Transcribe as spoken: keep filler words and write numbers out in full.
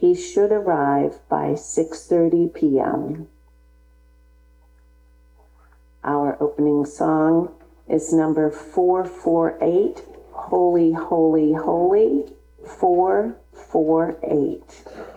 He should arrive by six thirty p m Our opening song is number four four eight, Holy, Holy, Holy, four four eight.